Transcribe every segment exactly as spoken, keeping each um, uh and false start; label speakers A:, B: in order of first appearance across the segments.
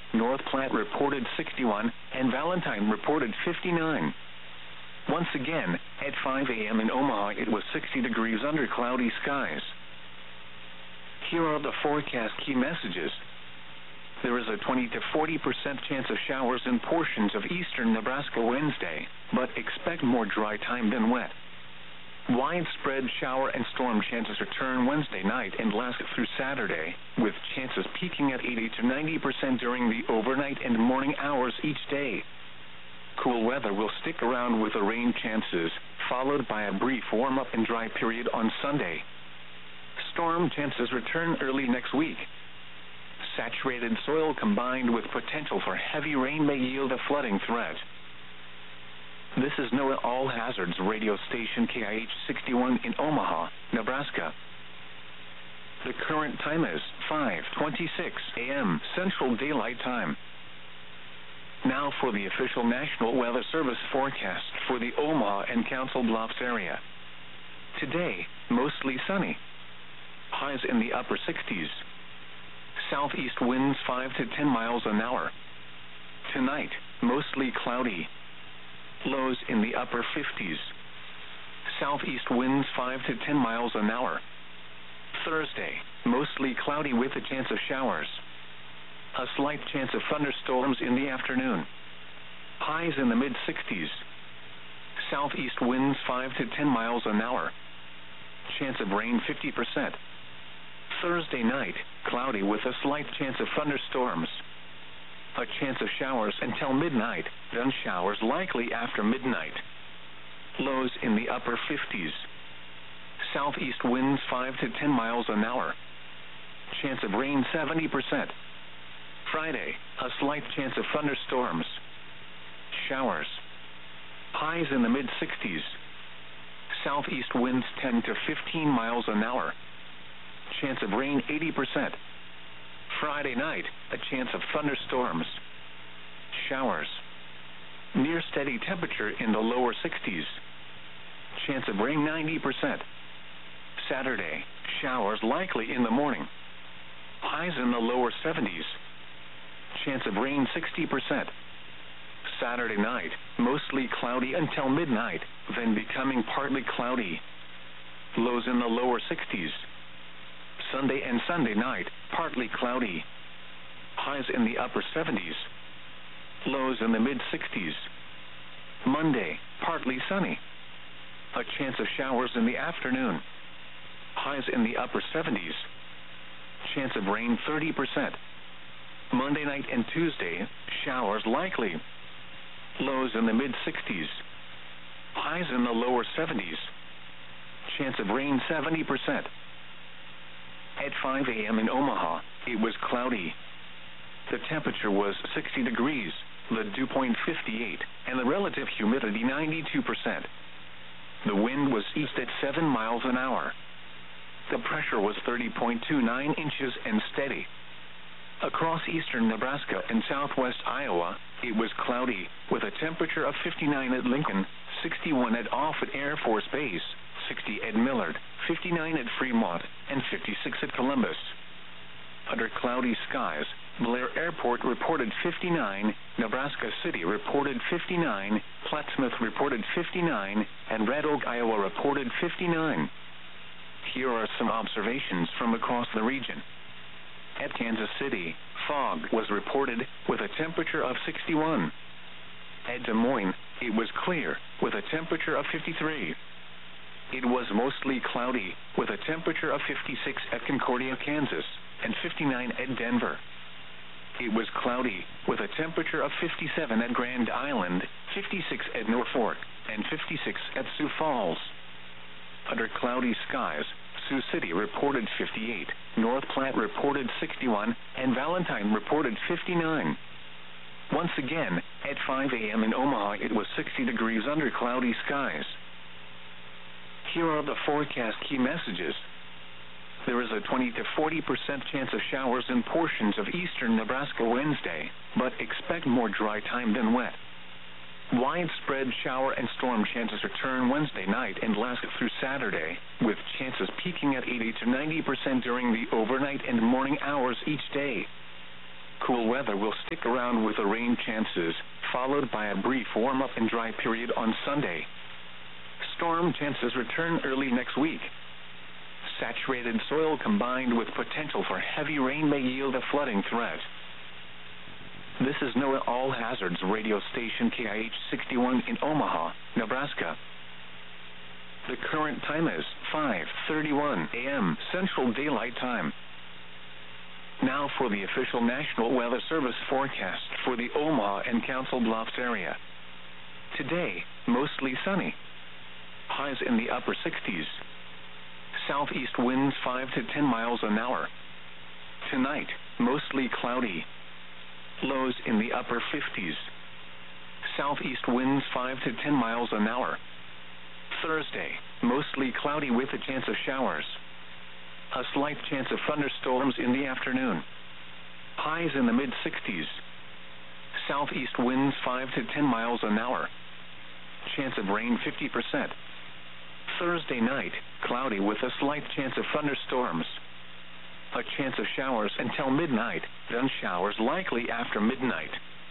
A: North Platte reported sixty-one, and Valentine reported fifty-nine. Once again, at five a m in Omaha it was sixty degrees under cloudy skies. Here are the forecast key messages. There is a twenty to forty percent chance of showers in portions of eastern Nebraska Wednesday, but expect more dry time than wet. Widespread shower and storm chances return Wednesday night and last through Saturday, with chances peaking at eighty to ninety percent during the overnight and morning hours each day. Cool weather will stick around with the rain chances, followed by a brief warm-up and dry period on Sunday. Storm chances return early next week. Saturated soil combined with potential for heavy rain may yield a flooding threat. This is NOAA All Hazards radio station K I H sixty-one in Omaha, Nebraska. The current time is five twenty-six a m Central Daylight Time. Now for the official National Weather Service forecast for the Omaha and Council Bluffs area. Today, mostly sunny. Highs in the upper sixties. Southeast winds five to ten miles an hour. Tonight, mostly cloudy. Lows in the upper fifties. Southeast winds five to ten miles an hour. Thursday, mostly cloudy with a chance of showers. A slight chance of thunderstorms in the afternoon. Highs in the mid sixties. Southeast winds five to ten miles an hour. Chance of rain fifty percent. Thursday night, cloudy with a slight chance of thunderstorms. A chance of showers until midnight, then showers likely after midnight. Lows in the upper fifties. Southeast winds five to ten miles an hour. Chance of rain seventy percent. Friday, a slight chance of thunderstorms. Showers. Highs in the mid sixties. Southeast winds ten to fifteen miles an hour. Chance of rain eighty percent. Friday night, a chance of thunderstorms. Showers. Near steady temperature in the lower sixties. Chance of rain ninety percent. Saturday, showers likely in the morning. Highs in the lower seventies. Chance of rain sixty percent. Saturday night, mostly cloudy until midnight, then becoming partly cloudy. Lows in the lower sixties. Sunday and Sunday night, partly cloudy. Highs in the upper seventies. Lows in the mid sixties. Monday, partly sunny. A chance of showers in the afternoon. Highs in the upper seventies. Chance of rain thirty percent. Monday night and Tuesday, showers likely. Lows in the mid sixties. Highs in the lower seventies. Chance of rain seventy percent. At five a m in Omaha, it was cloudy. The temperature was sixty degrees, the dew point fifty-eight, and the relative humidity ninety-two percent. The wind was east at seven miles an hour. The pressure was thirty point two nine inches and steady. Across eastern Nebraska and southwest Iowa, it was cloudy, with a temperature of fifty-nine at Lincoln, sixty-one at Offutt Air Force Base, sixty at Millard, fifty-nine at Fremont, and fifty-six at Columbus. Under cloudy skies, Blair Airport reported fifty-nine, Nebraska City reported fifty-nine, Plattsmouth reported fifty-nine, and Red Oak, Iowa reported fifty-nine. Here are some observations from across the region. At Kansas City, fog was reported with a temperature of sixty-one. At Des Moines, it was clear with a temperature of fifty-three. It was mostly cloudy with a temperature of fifty-six at Concordia, Kansas, and fifty-nine at Denver. It was cloudy with a temperature of fifty-seven at Grand Island, fifty-six at Norfolk, and fifty-six at Sioux Falls. Under cloudy skies, Sioux City reported fifty-eight, North Platte reported sixty-one, and Valentine reported fifty-nine. Once again, at five a m in Omaha it was sixty degrees under cloudy skies. Here are the forecast key messages. There is a twenty to forty percent chance of showers in portions of eastern Nebraska Wednesday, but expect more dry time than wet. Widespread shower and storm chances return Wednesday night and last through Saturday, with chances peaking at eighty to ninety percent during the overnight and morning hours each day. Cool weather will stick around with the rain chances, followed by a brief warm-up and dry period on Sunday. Storm chances return early next week. Saturated soil combined with potential for heavy rain may yield a flooding threat. This is NOAA All Hazards radio station K I H sixty-one in Omaha, Nebraska. The current time is five thirty-one a m Central Daylight Time. Now for the official National Weather Service forecast for the Omaha and Council Bluffs area. Today, mostly sunny. Highs in the upper sixties. Southeast winds five to ten miles an hour. Tonight, mostly cloudy. Lows in the upper fifties. Southeast winds five to ten miles an hour. Thursday, mostly cloudy with a chance of showers. A slight chance of thunderstorms in the afternoon. Highs in the mid sixties. Southeast winds five to ten miles an hour. Chance of rain fifty percent. Thursday night, cloudy with a slight chance of thunderstorms. A chance of showers until midnight, then showers likely after midnight.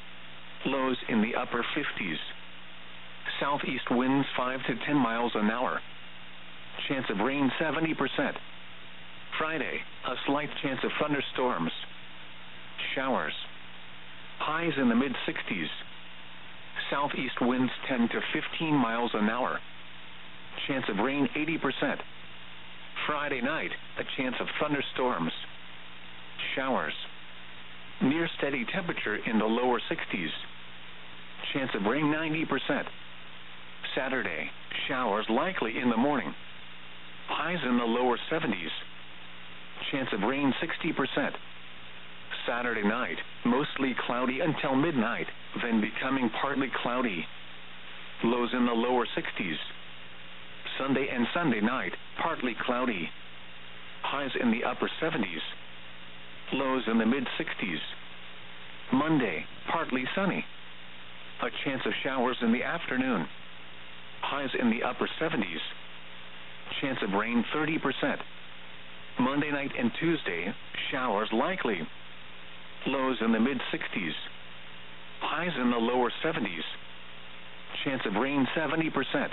A: Lows in the upper fifties. Southeast winds five to ten miles an hour. Chance of rain seventy percent. Friday, a slight chance of thunderstorms. Showers. Highs in the mid sixties. Southeast winds ten to fifteen miles an hour. Chance of rain eighty percent. Friday night, a chance of thunderstorms. Showers. Near steady temperature in the lower sixties. Chance of rain ninety percent. Saturday, showers likely in the morning. Highs in the lower seventies. Chance of rain sixty percent. Saturday night, mostly cloudy until midnight, then becoming partly cloudy. Lows in the lower sixties. Sunday and Sunday night, partly cloudy. Highs in the upper seventies. Lows in the mid sixties. Monday, partly sunny. A chance of showers in the afternoon. Highs in the upper seventies. Chance of rain thirty percent. Monday night and Tuesday, showers likely. Lows in the mid sixties. Highs in the lower seventies. Chance of rain seventy percent.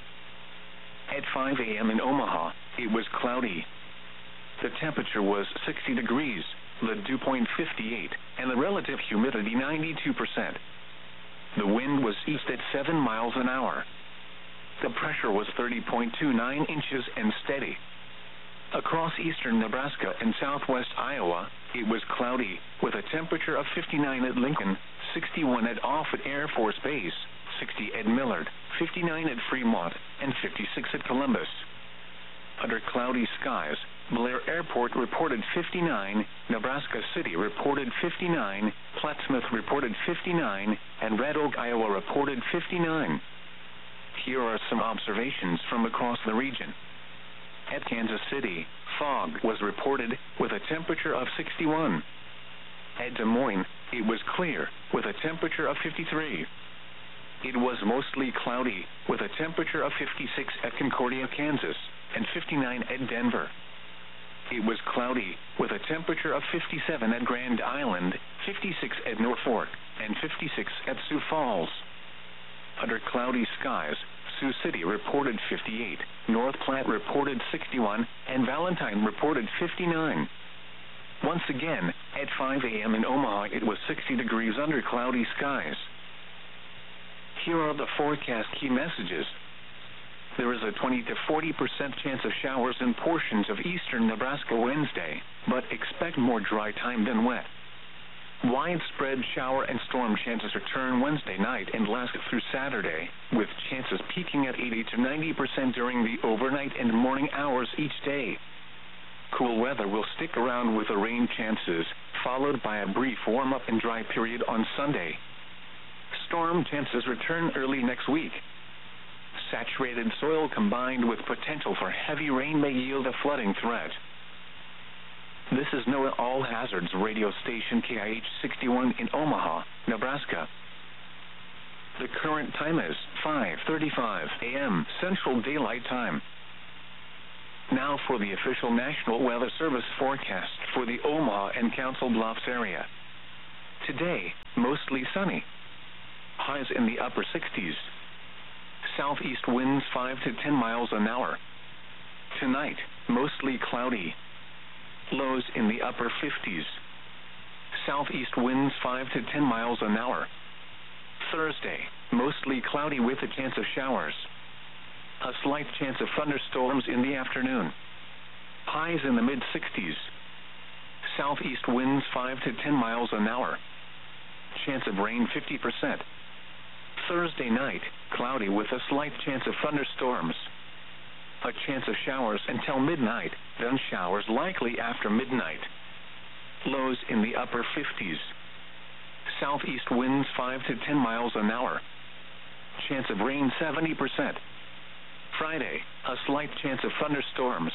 A: At five a m in Omaha, it was cloudy. The temperature was sixty degrees, the dew point fifty-eight, and the relative humidity ninety-two percent. The wind was east at seven miles an hour. The pressure was thirty point two nine inches and steady. Across eastern Nebraska and southwest Iowa, it was cloudy, with a temperature of fifty-nine at Lincoln, sixty-one at Offutt Air Force Base, sixty at Millard, fifty-nine at Fremont, and fifty-six at Columbus. Under cloudy skies, Blair Airport reported fifty-nine, Nebraska City reported fifty-nine, Plattsmouth reported fifty-nine, and Red Oak, Iowa reported fifty-nine. Here are some observations from across the region. At Kansas City, fog was reported with a temperature of sixty-one. At Des Moines, it was clear with a temperature of fifty-three. It was mostly cloudy with a temperature of fifty-six at Concordia, Kansas, and fifty-nine at Denver. It was cloudy with a temperature of fifty-seven at Grand Island, fifty-six at Norfolk, and fifty-six at Sioux Falls. Under cloudy skies, Sioux City reported fifty-eight, North Platte reported sixty-one, and Valentine reported fifty-nine. Once again, at five a m in Omaha, it was sixty degrees under cloudy skies. Here are the forecast key messages. There is a twenty to forty percent chance of showers in portions of eastern Nebraska Wednesday, but expect more dry time than wet. Widespread shower and storm chances return Wednesday night and last through Saturday, with chances peaking at eighty to ninety percent during the overnight and morning hours each day. Cool weather will stick around with the rain chances, followed by a brief warm-up and dry period on Sunday. Storm chances return early next week. Saturated soil combined with potential for heavy rain may yield a flooding threat. This is NOAA All Hazards radio station K I H sixty-one in Omaha, Nebraska. The current time is five thirty-five a m Central Daylight Time. Now for the official National Weather Service forecast for the Omaha and Council Bluffs area. Today, mostly sunny. Highs in the upper sixties. Southeast winds five to ten miles an hour. Tonight, mostly cloudy. Lows in the upper fifties. Southeast winds five to ten miles an hour. Thursday, mostly cloudy with a chance of showers. A slight chance of thunderstorms in the afternoon. Highs in the mid sixties. Southeast winds five to ten miles an hour. Chance of rain fifty percent. Thursday night, cloudy with a slight chance of thunderstorms. A chance of showers until midnight, then showers likely after midnight. Lows in the upper fifties. Southeast winds five to ten miles an hour. Chance of rain seventy percent. Friday, a slight chance of thunderstorms.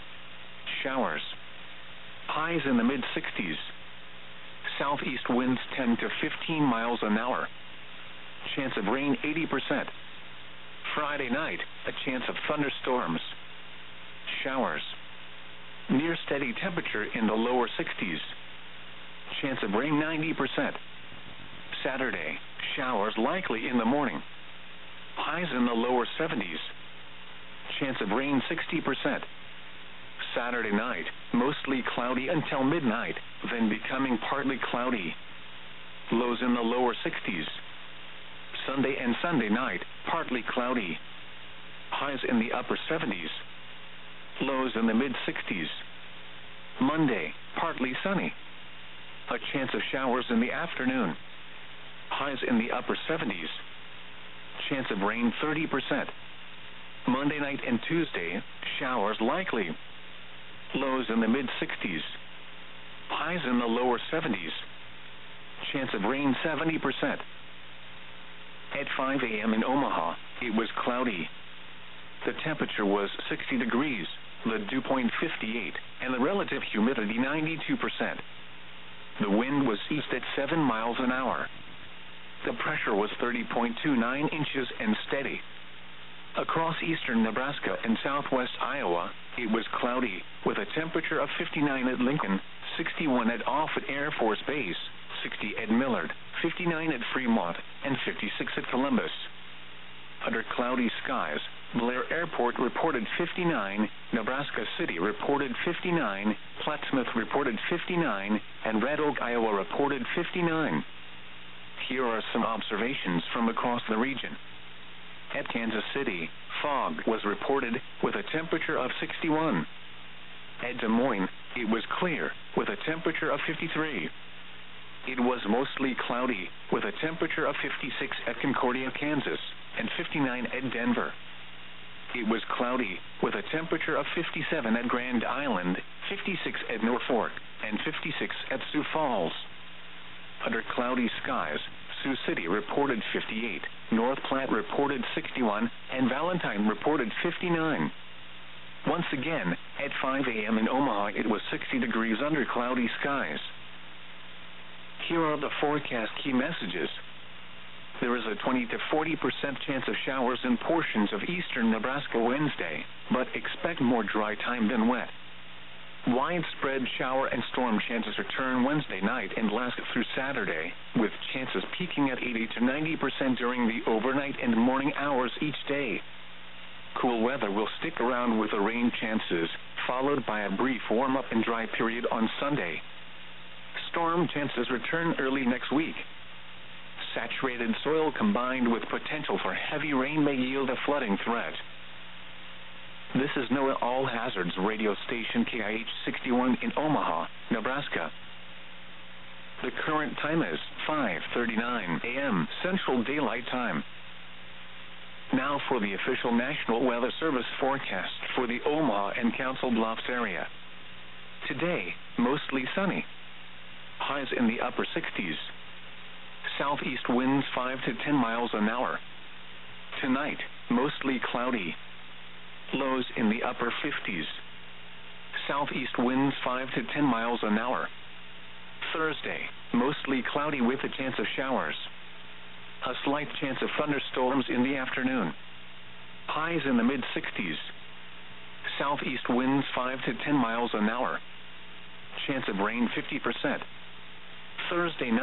A: Showers. Highs in the mid sixties. Southeast winds ten to fifteen miles an hour. Chance of rain eighty percent. Friday night, a chance of thunderstorms. Showers. Near steady temperature in the lower sixties. Chance of rain ninety percent. Saturday, showers likely in the morning. Highs in the lower seventies. Chance of rain sixty percent. Saturday night, mostly cloudy until midnight, then becoming partly cloudy. Lows in the lower sixties. Sunday and Sunday night, partly cloudy. Highs in the upper seventies. Lows in the mid sixties. Monday, partly sunny. A chance of showers in the afternoon. Highs in the upper seventies. Chance of rain thirty percent. Monday night and Tuesday, showers likely. Lows in the mid sixties. Highs in the lower seventies. Chance of rain seventy percent. At five a.m. in Omaha, it was cloudy. The temperature was sixty degrees, the dew point fifty-eight, and the relative humidity ninety-two percent. The wind was east at seven miles an hour. The pressure was thirty point two nine inches and steady. Across eastern Nebraska and southwest Iowa, it was cloudy, with a temperature of fifty-nine at Lincoln, sixty-one at Offutt Air Force Base, sixty at Millard, fifty-nine at Fremont, and fifty-six at Columbus. Under cloudy skies, Blair Airport reported fifty-nine, Nebraska City reported fifty-nine, Plattsmouth reported fifty-nine, and Red Oak, Iowa reported fifty-nine. Here are some observations from across the region. At Kansas City, fog was reported, with a temperature of sixty-one. At Des Moines, it was clear, with a temperature of fifty-three. It was mostly cloudy, with a temperature of fifty-six at Concordia, Kansas, and fifty-nine at Denver. It was cloudy, with a temperature of fifty-seven at Grand Island, fifty-six at Norfolk, and fifty-six at Sioux Falls. Under cloudy skies, Sioux City reported fifty-eight, North Platte reported sixty-one, and Valentine reported fifty-nine. Once again, at five a.m. in Omaha, it was sixty degrees under cloudy skies. Here are the forecast key messages. There is a twenty to forty percent chance of showers in portions of eastern Nebraska Wednesday, but expect more dry time than wet. Widespread shower and storm chances return Wednesday night and last through Saturday, with chances peaking at eighty to ninety percent during the overnight and morning hours each day. Cool weather will stick around with the rain chances, followed by a brief warm-up and dry period on Sunday. Storm chances return early next week. Saturated soil combined with potential for heavy rain may yield a flooding threat. This is NOAA All Hazards radio station K I H sixty-one in Omaha, Nebraska. The current time is five thirty-nine a.m. Central Daylight Time. Now for the official National Weather Service forecast for the Omaha and Council Bluffs area. Today, mostly sunny. Highs in the upper sixties. Southeast winds five to ten miles an hour. Tonight, mostly cloudy. Lows in the upper fifties. Southeast winds five to ten miles an hour. Thursday, mostly cloudy with a chance of showers. A slight chance of thunderstorms in the afternoon. Highs in the mid sixties. Southeast winds five to ten miles an hour. Chance of rain fifty percent. Thursday night,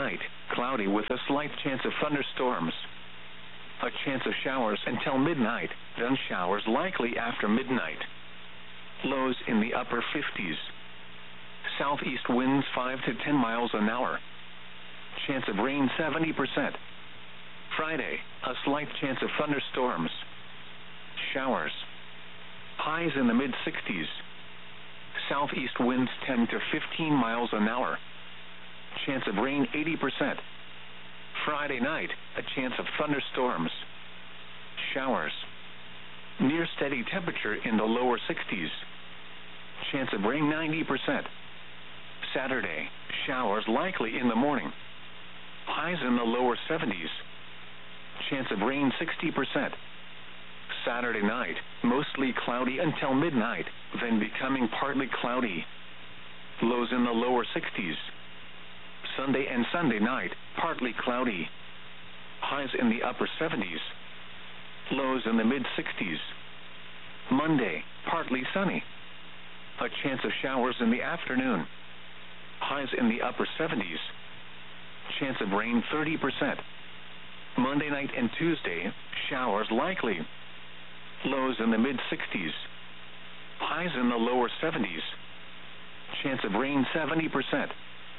A: cloudy with a slight chance of thunderstorms. A chance of showers until midnight, then showers likely after midnight. Lows in the upper fifties. Southeast winds five to ten miles an hour. Chance of rain seventy percent. Friday, a slight chance of thunderstorms. Showers. Highs in the mid-sixties. Southeast winds ten to fifteen miles an hour. Chance of rain eighty percent. Friday night, a chance of thunderstorms. Showers. Near steady temperature in the lower sixties. Chance of rain ninety percent. Saturday, showers likely in the morning. Highs in the lower seventies. Chance of rain sixty percent. Saturday night, mostly cloudy until midnight, then becoming partly cloudy. Lows in the lower sixties. Sunday and Sunday night, partly cloudy. Highs in the upper seventies. Lows in the mid-sixties. Monday, partly sunny. A chance of showers in the afternoon. Highs in the upper seventies. Chance of rain thirty percent. Monday night and Tuesday, showers likely. Lows in the mid-sixties. Highs in the lower seventies. Chance of rain seventy percent.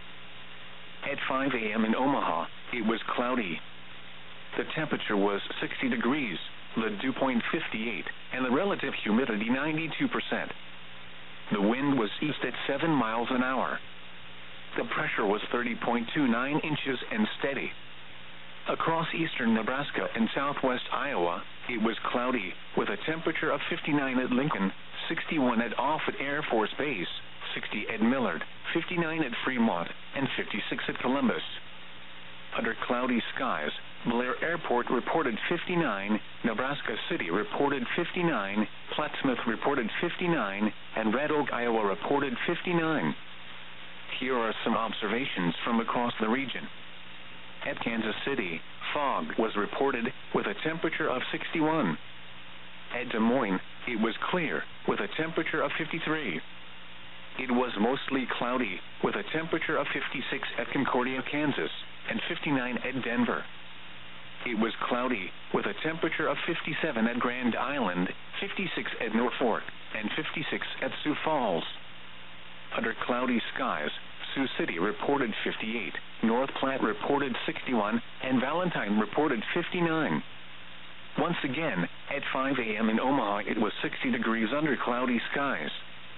A: At five a.m. in Omaha, it was cloudy. The temperature was sixty degrees, the dew point fifty-eight, and the relative humidity ninety-two percent. The wind was east at seven miles an hour. The pressure was thirty point two nine inches and steady. Across eastern Nebraska and southwest Iowa, it was cloudy, with a temperature of fifty-nine at Lincoln, sixty-one at Offutt Air Force Base, sixty at Millard, fifty-nine at Fremont, and fifty-six at Columbus. Under cloudy skies, Blair Airport reported fifty-nine, Nebraska City reported fifty-nine, Plattsmouth reported fifty-nine, and Red Oak, Iowa reported fifty-nine. Here are some observations from across the region. At Kansas City, fog was reported, with a temperature of sixty-one. At Des Moines, it was clear, with a temperature of fifty-three. It was mostly cloudy, with a temperature of fifty-six at Concordia, Kansas, and fifty-nine at Denver. It was cloudy, with a temperature of fifty-seven at Grand Island, fifty-six at Norfolk, and fifty-six at Sioux Falls. Under cloudy skies, Sioux City reported fifty-eight, North Platte reported sixty-one, and Valentine reported fifty-nine. Once again, at five a.m. in Omaha, it was sixty degrees under cloudy skies.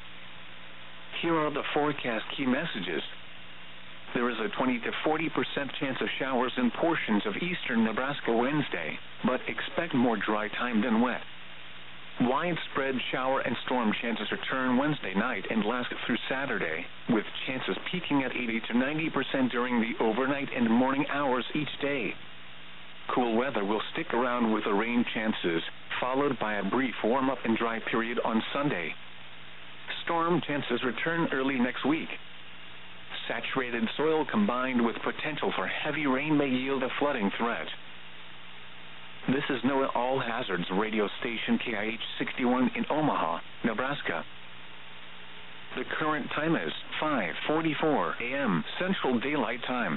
A: Here are the forecast key messages. There is a twenty to forty percent chance of showers in portions of eastern Nebraska Wednesday, but expect more dry time than wet. Widespread shower and storm chances return Wednesday night and last through Saturday, with chances peaking at eighty to ninety percent during the overnight and morning hours each day. Cool weather will stick around with the rain chances, followed by a brief warm-up and dry period on Sunday. Storm chances return early next week. Saturated soil combined with potential for heavy rain may yield a flooding threat. This is NOAA All Hazards radio station K I H sixty-one in Omaha, Nebraska. The current time is five forty-four a.m. Central Daylight Time.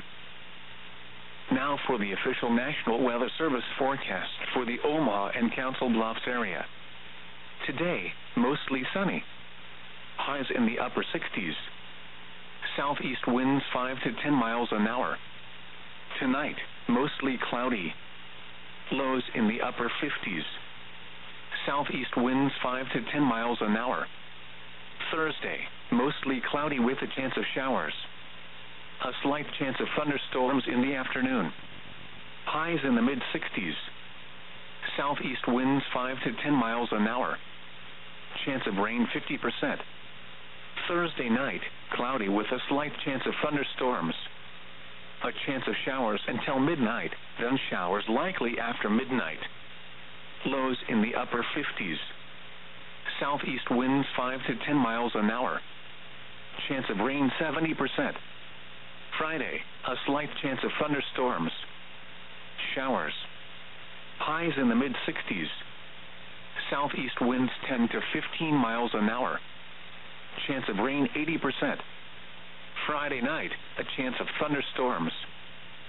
A: Now for the official National Weather Service forecast for the Omaha and Council Bluffs area. Today, mostly sunny. Highs in the upper sixties. Southeast winds five to ten miles an hour. Tonight, mostly cloudy. Lows in the upper fifties. Southeast winds five to ten miles an hour. Thursday, mostly cloudy with a chance of showers. A slight chance of thunderstorms in the afternoon. Highs in the mid-sixties. Southeast winds five to ten miles an hour. Chance of rain fifty percent. Thursday night, cloudy with a slight chance of thunderstorms. A chance of showers until midnight, then showers likely after midnight. Lows in the upper fifties. Southeast winds five to ten miles an hour. Chance of rain seventy percent. Friday, a slight chance of thunderstorms. Showers. Highs in the mid-sixties. Southeast winds ten to fifteen miles an hour. Chance of rain eighty percent. Friday night, a chance of thunderstorms.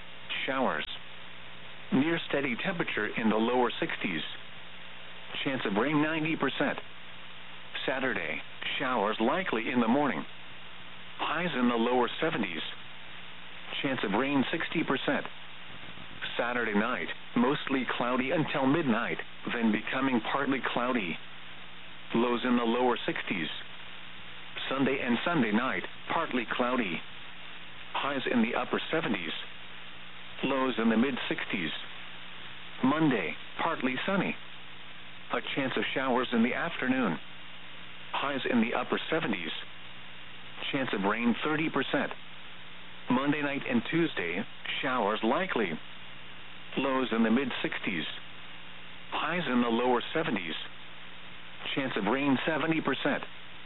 A: showers. Near steady temperature in the lower sixties. Chance of rain ninety percent. Saturday, showers likely in the morning. Highs in the lower seventies. Chance of rain sixty percent. Saturday night, mostly cloudy until midnight, then becoming partly cloudy. Lows in the lower sixties. Sunday and Sunday night, partly cloudy. Highs in the upper seventies. Lows in the mid-sixties. Monday, partly sunny. A chance of showers in the afternoon. Highs in the upper seventies. Chance of rain thirty percent. Monday night and Tuesday, showers likely. Lows in the mid-sixties. Highs in the lower seventies. Chance of rain seventy percent.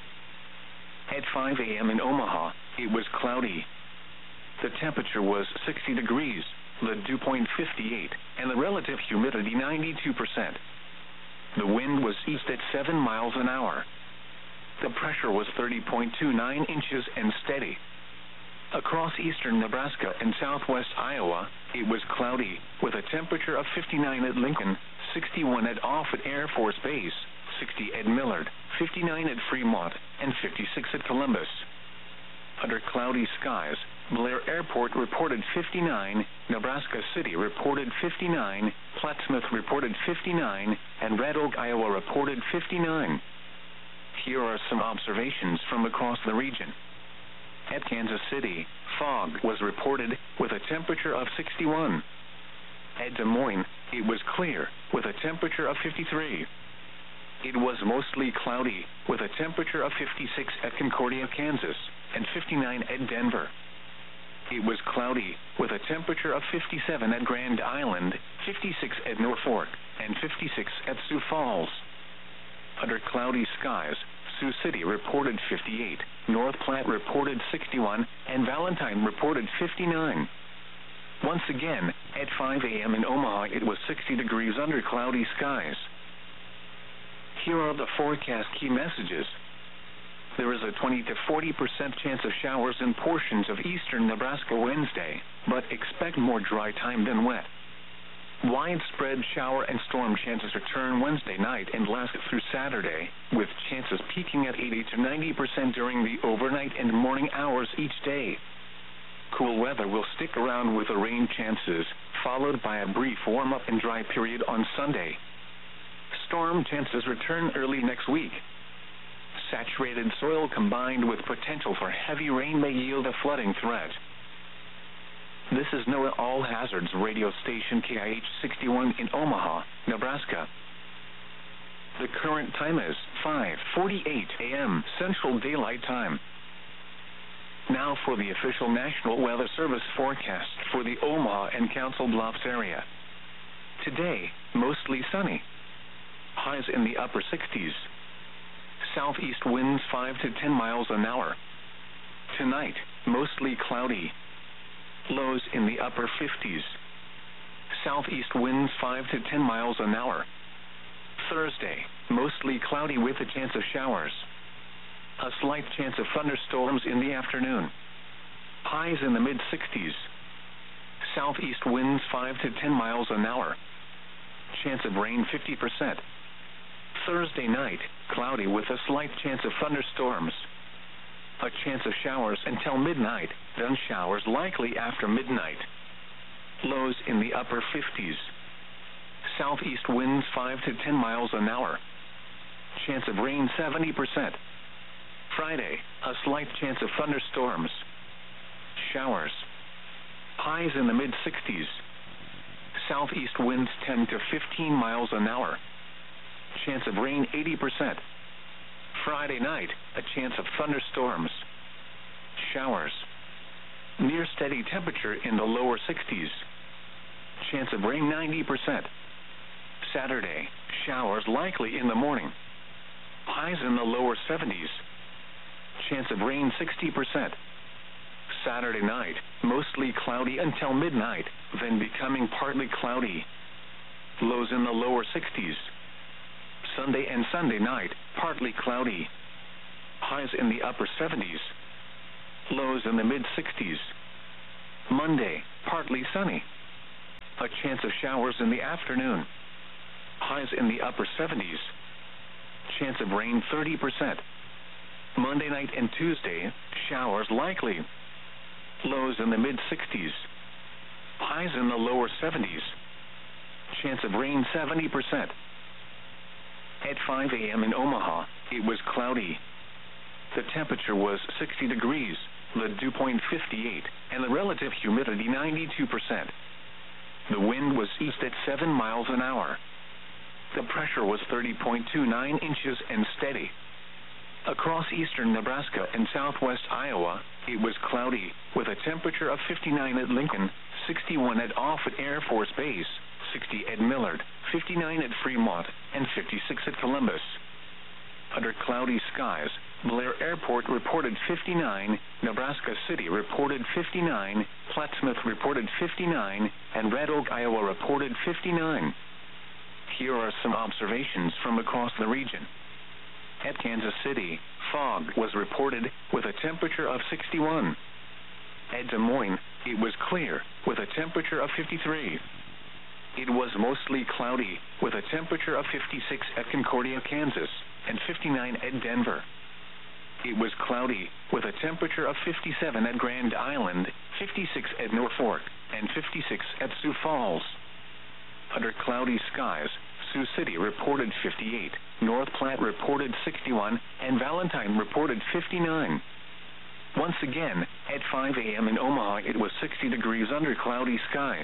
A: At five a.m. in Omaha, it was cloudy. The temperature was sixty degrees, the dew point fifty-eight, and the relative humidity ninety-two percent. The wind was east at seven miles an hour. The pressure was thirty point two nine inches and steady. Across eastern Nebraska and southwest Iowa, it was cloudy, with a temperature of fifty-nine at Lincoln, sixty-one at Offutt Air Force Base, sixty at Millard, fifty-nine at Fremont, and fifty-six at Columbus. Under cloudy skies, Blair Airport reported fifty-nine, Nebraska City reported fifty-nine, Plattsmouth reported fifty-nine, and Red Oak, Iowa reported fifty-nine. Here are some observations from across the region. At Kansas City, fog was reported, with a temperature of sixty-one. At Des Moines, it was clear, with a temperature of fifty-three. It was mostly cloudy, with a temperature of fifty-six at Concordia, Kansas, and fifty-nine at Denver. It was cloudy, with a temperature of fifty-seven at Grand Island, fifty-six at Norfolk, and fifty-six at Sioux Falls. Under cloudy skies, Sioux City reported fifty-eight, North Platte reported sixty-one, and Valentine reported fifty-nine. Once again, at five a.m. in Omaha, it was sixty degrees under cloudy skies. Here are the forecast key messages. There is a twenty to forty percent chance of showers in portions of eastern Nebraska Wednesday, but expect more dry time than wet. Widespread shower and storm chances return Wednesday night and last through Saturday, with chances peaking at eighty to ninety percent during the overnight and morning hours each day. Cool weather will stick around with the rain chances, followed by a brief warm-up and dry period on Sunday. Storm chances return early next week. Saturated soil combined with potential for heavy rain may yield a flooding threat. This is NOAA All Hazards radio station K I H sixty-one in Omaha, Nebraska. The current time is five forty-eight a.m. Central Daylight Time. Now for the official National Weather Service forecast for the Omaha and Council Bluffs area. Today, mostly sunny. Highs in the upper sixties. Southeast winds five to ten miles an hour. Tonight, mostly cloudy. Lows in the upper fifties. Southeast winds five to ten miles an hour. Thursday, mostly cloudy with a chance of showers. A slight chance of thunderstorms in the afternoon. Highs in the mid-sixties. Southeast winds five to ten miles an hour. Chance of rain fifty percent. Thursday night, cloudy with a slight chance of thunderstorms. A chance of showers until midnight, then showers likely after midnight. Lows in the upper fifties. Southeast winds five to ten miles an hour. Chance of rain seventy percent. Friday, a slight chance of thunderstorms. Showers. Highs in the mid-sixties. Southeast winds ten to fifteen miles an hour. Chance of rain eighty percent. Friday night, a chance of thunderstorms. Showers. Near steady temperature in the lower sixties. Chance of rain ninety percent. Saturday, showers likely in the morning. Highs in the lower seventies. Chance of rain sixty percent. Saturday night, mostly cloudy until midnight, then becoming partly cloudy. Lows in the lower sixties. Sunday and Sunday night, partly cloudy. Highs in the upper seventies. Lows in the mid-sixties. Monday, partly sunny. A chance of showers in the afternoon. Highs in the upper seventies. Chance of rain thirty percent. Monday night and Tuesday, showers likely. Lows in the mid-sixties. Highs in the lower seventies. Chance of rain seventy percent. At five a.m. in Omaha, it was cloudy. The temperature was sixty degrees, the dew point fifty-eight, and the relative humidity ninety-two percent. The wind was east at seven miles an hour. The pressure was thirty point two nine inches and steady. Across eastern Nebraska and southwest Iowa, it was cloudy, with a temperature of fifty-nine at Lincoln, sixty-one at Offutt Air Force Base, sixty at Millard, fifty-nine at Fremont, and fifty-six at Columbus. Under cloudy skies, Blair Airport reported fifty-nine, Nebraska City reported fifty-nine, Plattsmouth reported fifty-nine, and Red Oak, Iowa reported fifty-nine. Here are some observations from across the region. At Kansas City, fog was reported, with a temperature of sixty-one. At Des Moines, it was clear, with a temperature of fifty-three. It was mostly cloudy, with a temperature of fifty-six at Concordia, Kansas, and fifty-nine at Denver. It was cloudy, with a temperature of fifty-seven at Grand Island, fifty-six at Norfolk, and fifty-six at Sioux Falls. Under cloudy skies, Sioux City reported fifty-eight, North Platte reported sixty-one, and Valentine reported fifty-nine. Once again, at five a.m. in Omaha, it was sixty degrees under cloudy skies.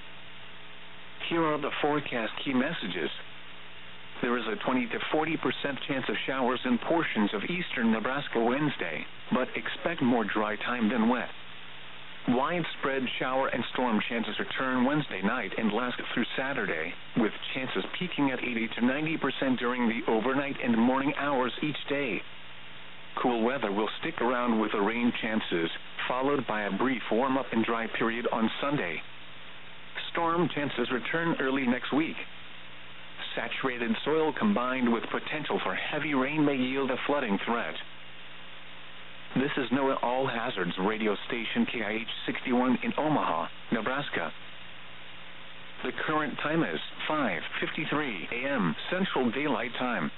A: Here are the forecast key messages. There is a twenty to forty percent chance of showers in portions of eastern Nebraska Wednesday, but expect more dry time than wet. Widespread shower and storm chances return Wednesday night and last through Saturday, with chances peaking at eighty to ninety percent during the overnight and morning hours each day. Cool weather will stick around with the rain chances, followed by a brief warm-up and dry period on Sunday. Storm chances return early next week. Saturated soil combined with potential for heavy rain may yield a flooding threat. This is NOAA All Hazards radio station K I H sixty-one in Omaha, Nebraska. The current time is five fifty-three a.m. Central Daylight Time.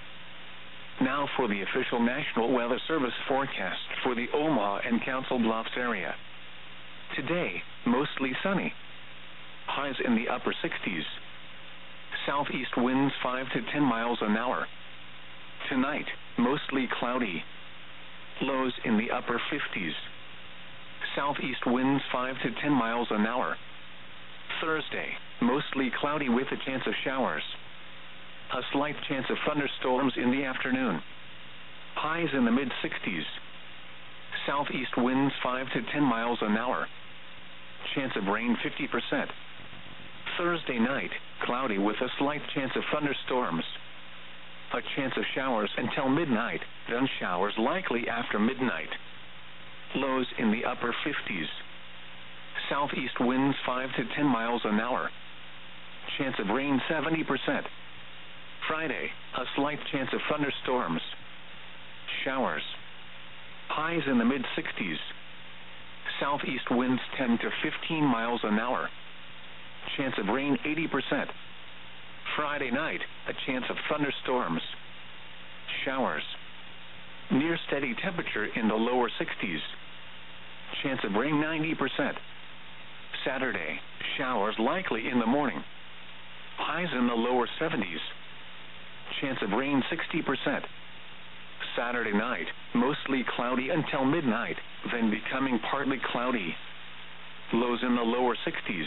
A: Now for the official National Weather Service forecast for the Omaha and Council Bluffs area. Today, mostly sunny. Highs in the upper sixties. Southeast winds five to ten miles an hour. Tonight, mostly cloudy. Lows in the upper fifties. Southeast winds five to ten miles an hour. Thursday, mostly cloudy with a chance of showers. A slight chance of thunderstorms in the afternoon. Highs in the mid-sixties. Southeast winds five to ten miles an hour. Chance of rain fifty percent. Thursday night, cloudy with a slight chance of thunderstorms. A chance of showers until midnight, then showers likely after midnight. Lows in the upper fifties. Southeast winds five to ten miles an hour. Chance of rain seventy percent. Friday, a slight chance of thunderstorms. Showers. Highs in the mid-sixties. Southeast winds ten to fifteen miles an hour. Chance of rain eighty percent. Friday night, a chance of thunderstorms. Showers. Near steady temperature in the lower sixties. Chance of rain ninety percent. Saturday, showers likely in the morning. Highs in the lower seventies. Chance of rain sixty percent. Saturday night, mostly cloudy until midnight, then becoming partly cloudy. Lows in the lower sixties.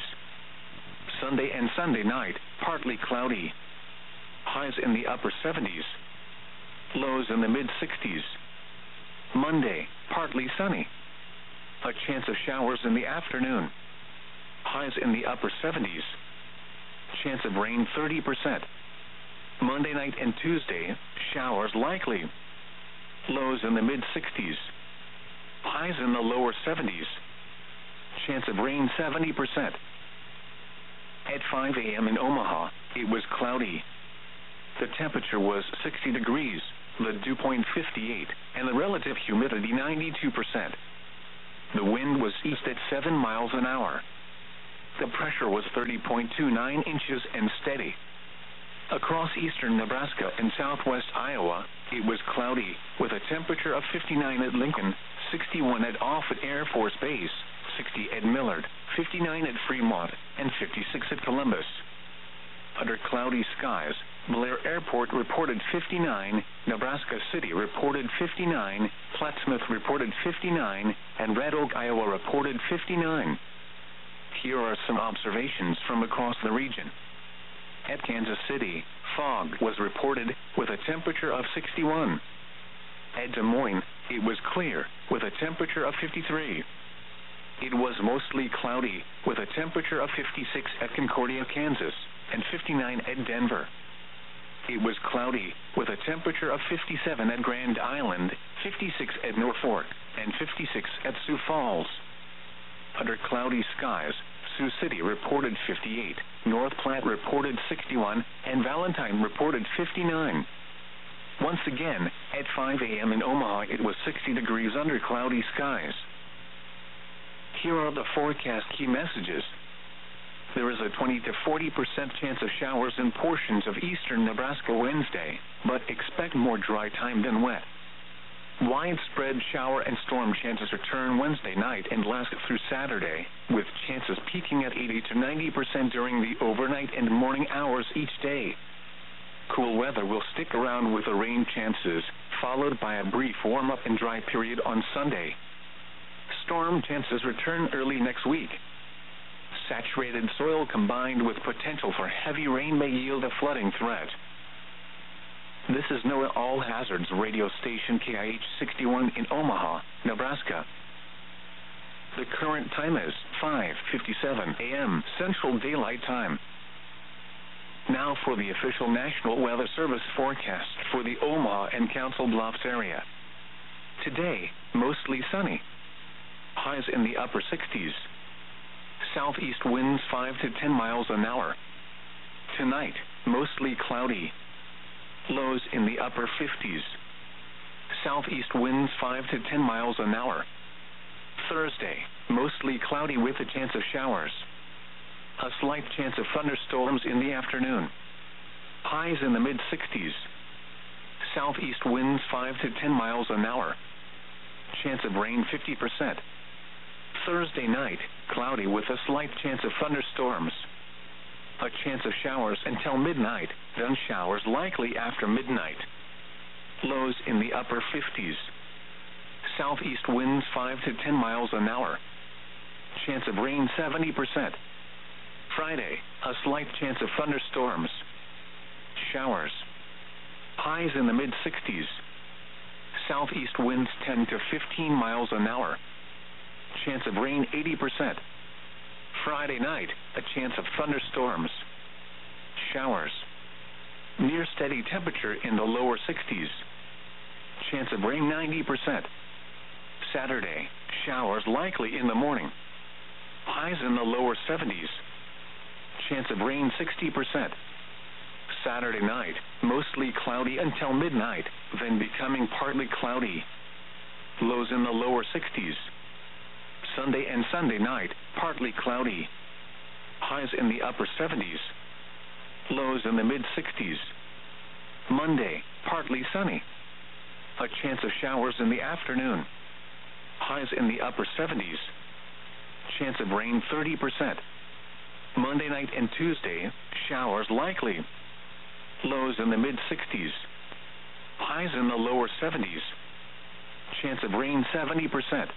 A: Sunday and Sunday night, partly cloudy. Highs in the upper seventies. Lows in the mid-sixties. Monday, partly sunny. A chance of showers in the afternoon. Highs in the upper seventies. Chance of rain thirty percent. Monday night and Tuesday, showers likely. Lows in the mid-sixties. Highs in the lower seventies. Chance of rain seventy percent. At five a.m. in Omaha, it was cloudy. The temperature was sixty degrees, the dew point fifty-eight, and the relative humidity ninety-two percent. The wind was east at seven miles an hour. The pressure was thirty point two nine inches and steady. Across eastern Nebraska and southwest Iowa, it was cloudy, with a temperature of fifty-nine at Lincoln, sixty-one at Offutt Air Force Base, sixty at Millard, fifty-nine at Fremont, and fifty-six at Columbus. Under cloudy skies, Blair Airport reported fifty-nine, Nebraska City reported fifty-nine, Plattsmouth reported fifty-nine, and Red Oak, Iowa reported fifty-nine. Here are some observations from across the region. At Kansas City, fog was reported, with a temperature of sixty-one. At Des Moines, it was clear, with a temperature of fifty-three. It was mostly cloudy, with a temperature of fifty-six at Concordia, Kansas, and fifty-nine at Denver. It was cloudy, with a temperature of fifty-seven at Grand Island, fifty-six at Norfolk, and fifty-six at Sioux Falls. Under cloudy skies, Sioux City reported fifty-eight, North Platte reported sixty-one, and Valentine reported fifty-nine. Once again, at five a m in Omaha, it was sixty degrees under cloudy skies. Here are the forecast key messages. There is a twenty to forty percent chance of showers in portions of eastern Nebraska Wednesday, but expect more dry time than wet. Widespread shower and storm chances return Wednesday night and last through Saturday, with chances peaking at eighty to ninety percent during the overnight and morning hours each day. Cool weather will stick around with the rain chances, followed by a brief warm-up and dry period on Sunday. Storm chances return early next week. Saturated soil combined with potential for heavy rain may yield a flooding threat. This is NOAA All Hazards radio station K I H sixty-one in Omaha, Nebraska. The current time is five fifty-seven a m Central Daylight Time. Now for the official National Weather Service forecast for the Omaha and Council Bluffs area. Today, mostly sunny. Highs in the upper sixties. Southeast winds five to ten miles an hour. Tonight, mostly cloudy. Lows in the upper fifties. Southeast winds five to ten miles an hour. Thursday, mostly cloudy with a chance of showers. A slight chance of thunderstorms in the afternoon. Highs in the mid sixties. Southeast winds five to ten miles an hour. Chance of rain fifty percent. Thursday night, cloudy with a slight chance of thunderstorms. A chance of showers until midnight, then showers likely after midnight. Lows in the upper fifties. Southeast winds five to ten miles an hour. Chance of rain seventy percent. Friday, a slight chance of thunderstorms. Showers. Highs in the mid sixties. Southeast winds ten to fifteen miles an hour. Chance of rain eighty percent. Friday night, a chance of thunderstorms. Showers. Near steady temperature in the lower sixties. Chance of rain ninety percent. Saturday, showers likely in the morning. Highs in the lower seventies. Chance of rain sixty percent. Saturday night, mostly cloudy until midnight, then becoming partly cloudy. Lows in the lower sixties. Sunday and Sunday night, partly cloudy. Highs in the upper seventies. Lows in the mid sixties. Monday, partly sunny. A chance of showers in the afternoon. Highs in the upper seventies. Chance of rain thirty percent. Monday night and Tuesday, showers likely. Lows in the mid sixties. Highs in the lower seventies. Chance of rain seventy percent.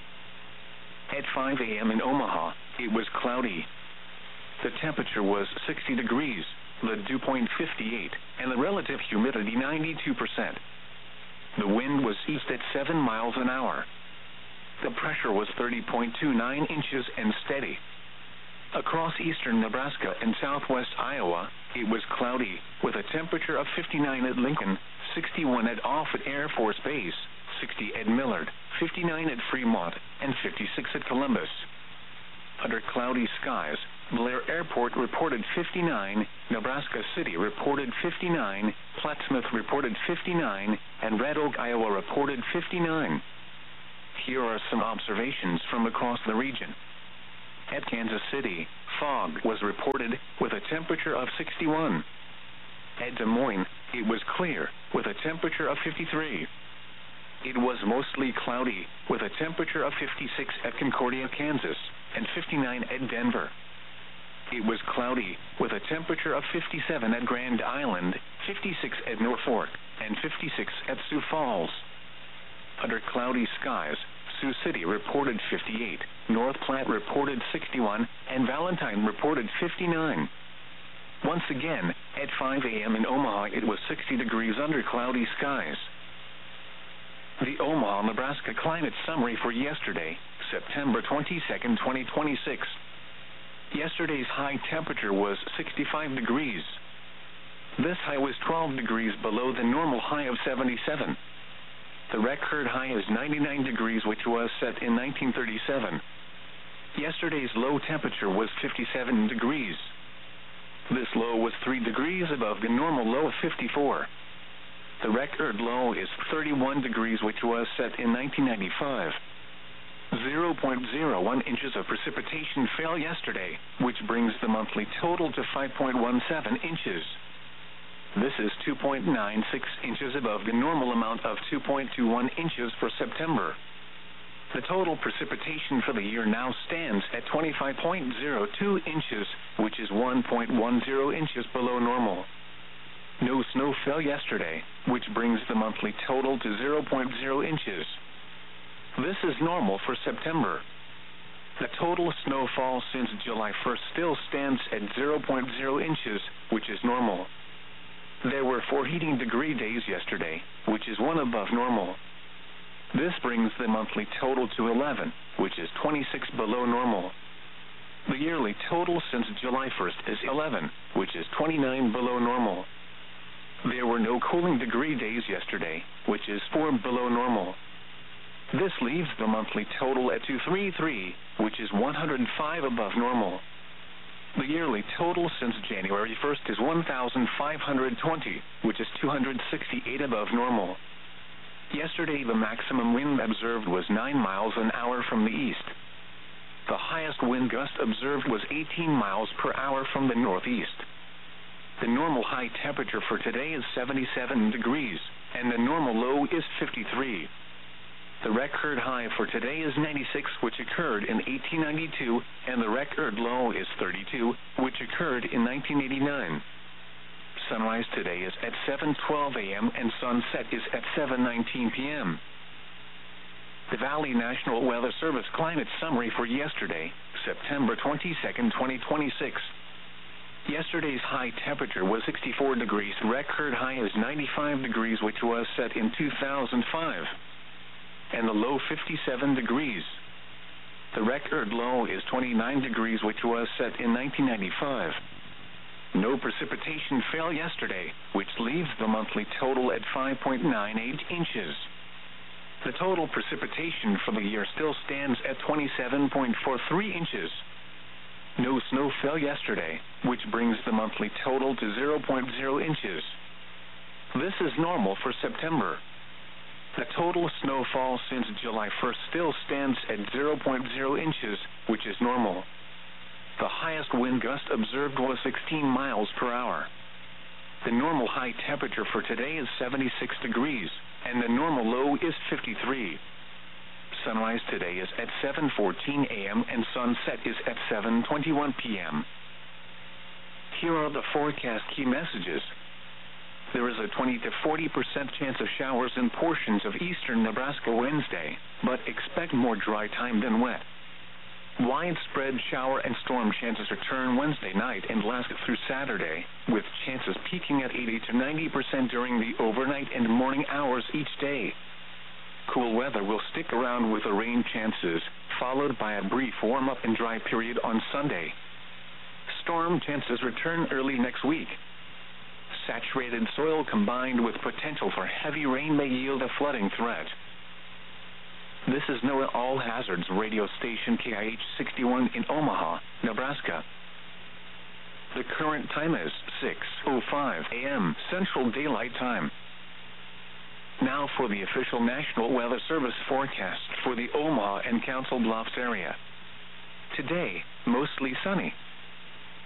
A: At five a m in Omaha, it was cloudy. The temperature was sixty degrees, the dew point fifty-eight, and the relative humidity ninety-two percent. The wind was east at seven miles an hour. The pressure was thirty point two nine inches and steady. Across eastern Nebraska and southwest Iowa, it was cloudy, with a temperature of fifty-nine at Lincoln, sixty-one at Offutt Air Force Base, sixty at Millard, fifty-nine at Fremont, and fifty-six at Columbus. Under cloudy skies, Blair Airport reported fifty-nine, Nebraska City reported fifty-nine, Plattsmouth reported fifty-nine, and Red Oak, Iowa reported fifty-nine. Here are some observations from across the region. At Kansas City, fog was reported with a temperature of sixty-one. At Des Moines, it was clear with a temperature of fifty-three. It was mostly cloudy with a temperature of fifty-six at Concordia, Kansas, and fifty-nine at Denver. It was cloudy with a temperature of fifty-seven at Grand Island, fifty-six at Norfolk, and fifty-six at Sioux Falls. Under cloudy skies, Sioux City reported fifty-eight, North Platte reported sixty-one, and Valentine reported fifty-nine. Once again, at five a m in Omaha, it was sixty degrees under cloudy skies. The Omaha, Nebraska climate summary for yesterday, September twenty-second, twenty twenty-six. Yesterday's high temperature was sixty-five degrees. This high was twelve degrees below the normal high of seventy-seven. The record high is ninety-nine degrees, which was set in nineteen thirty-seven. Yesterday's low temperature was fifty-seven degrees. This low was three degrees above the normal low of fifty-four. The record low is thirty-one degrees, which was set in nineteen ninety-five. zero point zero one inches of precipitation fell yesterday, which brings the monthly total to five point one seven inches. This is two point nine six inches above the normal amount of two point two one inches for September. The total precipitation for the year now stands at twenty-five point zero two inches, which is one point one zero inches below normal. No snow fell yesterday, which brings the monthly total to zero point zero inches. This is normal for September. The total snowfall since July first still stands at zero point zero inches, which is normal. There were four heating degree days yesterday, which is one above normal. This brings the monthly total to eleven, which is twenty-six below normal. The yearly total since July first is eleven, which is twenty-nine below normal. There were no cooling degree days yesterday, which is four below normal. This leaves the monthly total at two hundred thirty-three, which is one hundred five above normal. The yearly total since January first is one thousand five hundred twenty, which is two hundred sixty-eight above normal. Yesterday, the maximum wind observed was nine miles an hour from the east. The highest wind gust observed was eighteen miles per hour from the northeast. The normal high temperature for today is seventy-seven degrees, and the normal low is fifty-three. The record high for today is ninety-six, which occurred in eighteen ninety-two, and the record low is thirty-two, which occurred in nineteen eighty-nine. Sunrise today is at seven twelve a m and sunset is at seven nineteen p m The Valley National Weather Service climate summary for yesterday, September twenty-second, twenty twenty-six. Yesterday's high temperature was sixty-four degrees. Record high is ninety-five degrees, which was set in two thousand five. And the low fifty-seven degrees. The record low is twenty-nine degrees, which was set in nineteen ninety-five. No precipitation fell yesterday, which leaves the monthly total at five point nine eight inches. The total precipitation for the year still stands at twenty-seven point four three inches. No snow fell yesterday, which brings the monthly total to zero point zero inches. This is normal for September. The total snowfall since July first still stands at zero point zero inches, which is normal. The highest wind gust observed was sixteen miles per hour. The normal high temperature for today is seventy-six degrees, and the normal low is fifty-three. Sunrise today is at seven fourteen a m and sunset is at seven twenty-one p m Here are the forecast key messages. There is a twenty to forty percent chance of showers in portions of eastern Nebraska Wednesday, but expect more dry time than wet. Widespread shower and storm chances return Wednesday night and last through Saturday, with chances peaking at eighty to ninety percent during the overnight and morning hours each day. Cool weather will stick around with the rain chances, followed by a brief warm-up and dry period on Sunday. Storm chances return early next week. Saturated soil combined with potential for heavy rain may yield a flooding threat. This is NOAA All Hazards radio station K I H sixty-one in Omaha, Nebraska. The current time is six oh five a m Central Daylight Time. Now for the official National Weather Service forecast for the Omaha and Council Bluffs area. Today, mostly sunny.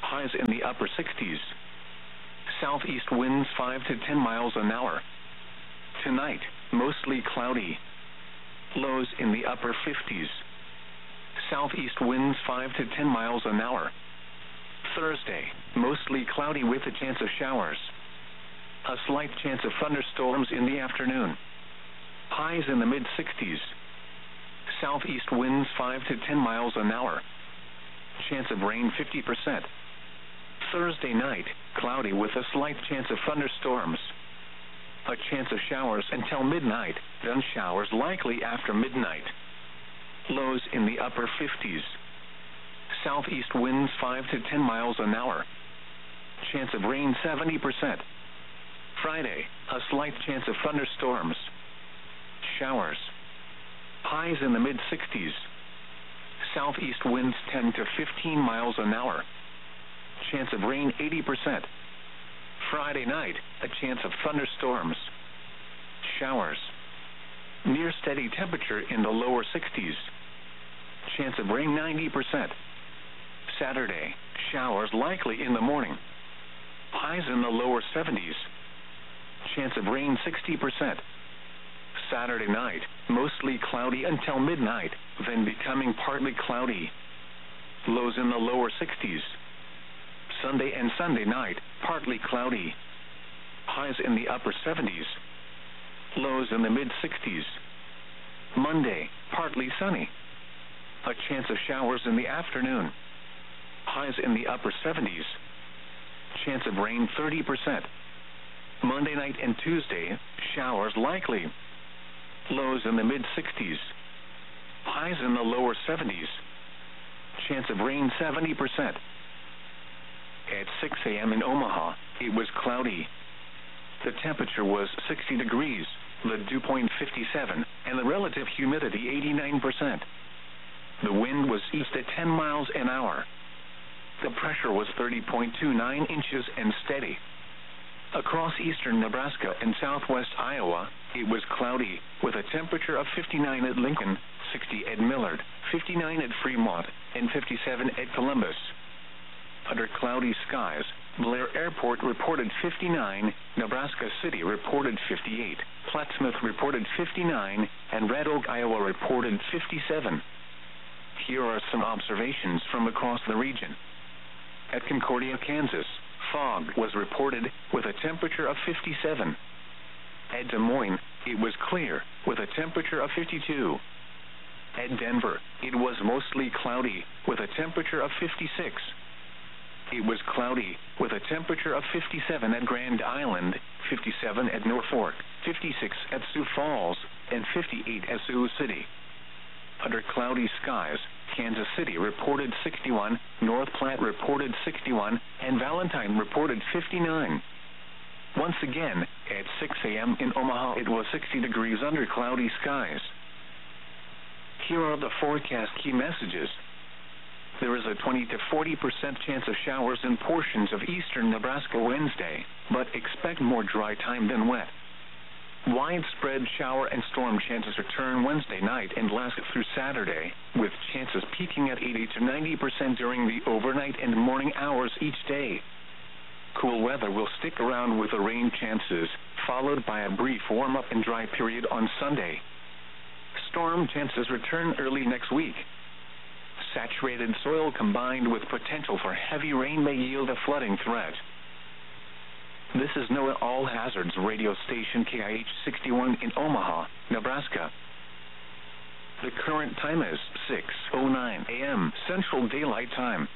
A: Highs in the upper sixties. Southeast winds five to ten miles an hour. Tonight, mostly cloudy. Lows in the upper fifties. Southeast winds five to ten miles an hour. Thursday, mostly cloudy with a chance of showers. A slight chance of thunderstorms in the afternoon. Highs in the mid sixties. Southeast winds five to ten miles an hour. Chance of rain fifty percent. Thursday night, cloudy with a slight chance of thunderstorms. A chance of showers until midnight, then showers likely after midnight. Lows in the upper fifties. Southeast winds five to ten miles an hour. Chance of rain seventy percent. Friday, a slight chance of thunderstorms. Showers. Highs in the mid sixties. Southeast winds ten to fifteen miles an hour. Chance of rain eighty percent. Friday night, a chance of thunderstorms. Showers. Near steady temperature in the lower sixties. Chance of rain ninety percent. Saturday, showers likely in the morning. Highs in the lower seventies. Chance of rain sixty percent. Saturday night, mostly cloudy until midnight, then becoming partly cloudy. Lows in the lower sixties. Sunday and Sunday night, partly cloudy. Highs in the upper seventies. Lows in the mid sixties. Monday, partly sunny. A chance of showers in the afternoon. Highs in the upper seventies. Chance of rain thirty percent. Monday night and Tuesday, showers likely. Lows in the mid sixties. Highs in the lower seventies. Chance of rain seventy percent. At six a.m. in Omaha, it was cloudy. The temperature was sixty degrees, the dew point fifty-seven, and the relative humidity eighty-nine percent. The wind was east at ten miles an hour. The pressure was thirty point two nine inches and steady. Across eastern Nebraska and southwest Iowa, it was cloudy, with a temperature of fifty-nine at Lincoln, sixty at Millard, fifty-nine at Fremont, and fifty-seven at Columbus. Under cloudy skies, Blair Airport reported fifty-nine, Nebraska City reported fifty-eight, Plattsmouth reported fifty-nine, and Red Oak, Iowa reported fifty-seven. Here are some observations from across the region. At Concordia, Kansas, fog was reported with a temperature of fifty-seven. At Des Moines, it was clear with a temperature of fifty-two. At Denver, it was mostly cloudy with a temperature of fifty-six. It was cloudy with a temperature of fifty-seven at Grand Island, fifty-seven at Norfolk, fifty-six at Sioux Falls, and fifty-eight at Sioux City. Under cloudy skies, Kansas City reported sixty-one, North Platte reported sixty-one, and Valentine reported fifty-nine. Once again, at six a.m. in Omaha, it was sixty degrees under cloudy skies. Here are the forecast key messages. There is a twenty to forty percent chance of showers in portions of eastern Nebraska Wednesday, but expect more dry time than wet. Widespread shower and storm chances return Wednesday night and last through Saturday, with chances peaking at eighty to ninety percent during the overnight and morning hours each day. Cool weather will stick around with the rain chances, followed by a brief warm-up and dry period on Sunday. Storm chances return early next week. Saturated soil combined with potential for heavy rain may yield a flooding threat. This is NOAA All Hazards radio station K I H sixty-one in Omaha, Nebraska. The current time is six oh nine a.m. Central Daylight Time.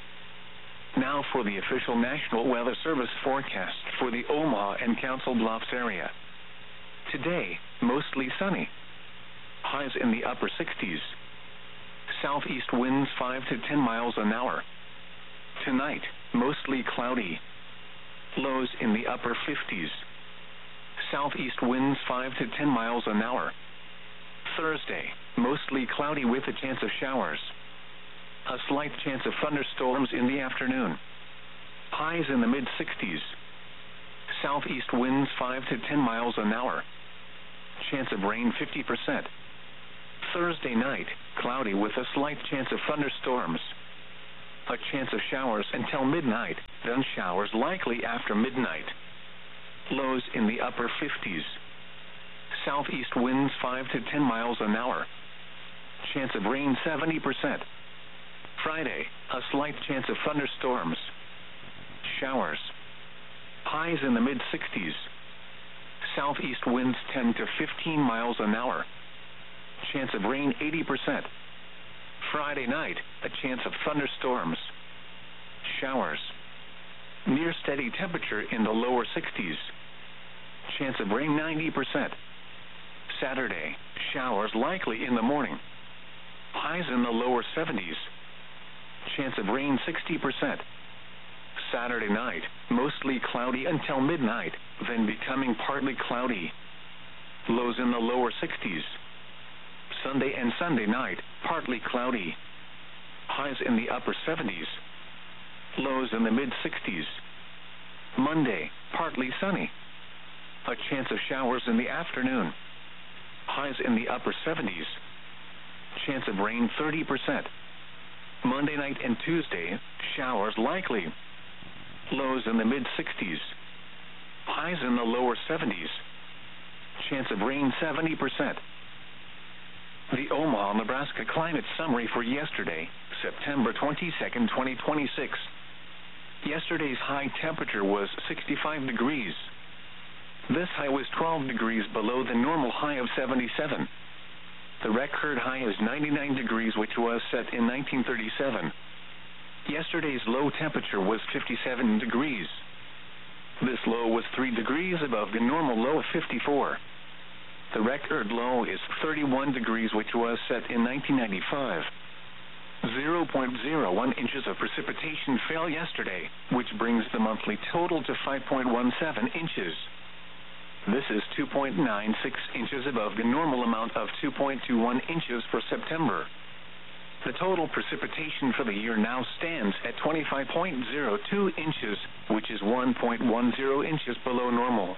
A: Now for the official National Weather Service forecast for the Omaha and Council Bluffs area. Today, mostly sunny. Highs in the upper sixties. Southeast winds five to ten miles an hour. Tonight, mostly cloudy. Lows in the upper fifties. Southeast winds five to ten miles an hour. Thursday, mostly cloudy with a chance of showers. A slight chance of thunderstorms in the afternoon. Highs in the mid sixties. Southeast winds five to ten miles an hour. Chance of rain fifty percent. Thursday night, cloudy with a slight chance of thunderstorms. A chance of showers until midnight, then showers likely after midnight. Lows in the upper fifties. Southeast winds five to ten miles an hour. Chance of rain seventy percent. Friday, a slight chance of thunderstorms. Showers. Highs in the mid-sixties. Southeast winds ten to fifteen miles an hour. Chance of rain eighty percent. Friday night, a chance of thunderstorms. Showers. Near steady temperature in the lower sixties. Chance of rain ninety percent. Saturday, showers likely in the morning. Highs in the lower seventies. Chance of rain sixty percent. Saturday night, mostly cloudy until midnight, then becoming partly cloudy. Lows in the lower sixties. Sunday and Sunday night, partly cloudy. Highs in the upper seventies. Lows in the mid-sixties. Monday, partly sunny. A chance of showers in the afternoon. Highs in the upper seventies. Chance of rain thirty percent. Monday night and Tuesday, showers likely. Lows in the mid-sixties. Highs in the lower seventies. Chance of rain seventy percent. The Omaha, Nebraska climate summary for yesterday, September twenty-second, twenty twenty-six. Yesterday's high temperature was sixty-five degrees. This high was twelve degrees below the normal high of seventy-seven. The record high is ninety-nine degrees, which was set in nineteen thirty-seven. Yesterday's low temperature was fifty-seven degrees. This low was three degrees above the normal low of fifty-four. The record low is thirty-one degrees, which was set in nineteen ninety-five. zero point zero one inches of precipitation fell yesterday, which brings the monthly total to five point one seven inches. This is two point nine six inches above the normal amount of two point two one inches for September. The total precipitation for the year now stands at twenty-five point zero two inches, which is one point one zero inches below normal.